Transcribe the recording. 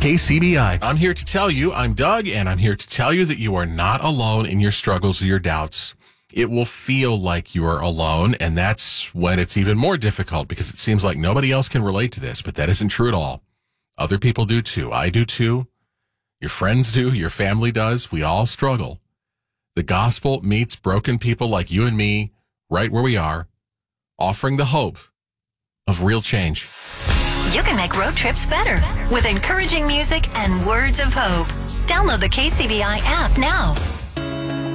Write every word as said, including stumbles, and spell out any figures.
K C B I. I'm here to tell you, I'm Doug, and I'm here to tell you that you are not alone in your struggles or your doubts. It will feel like you are alone, and that's when it's even more difficult because it seems like nobody else can relate to this, but that isn't true at all. Other people do too. I do too. Your friends do. Your family does. We all struggle. The gospel meets broken people like you and me right where we are, offering the hope of real change. You can make road trips better with encouraging music and words of hope. Download the K C B I app now.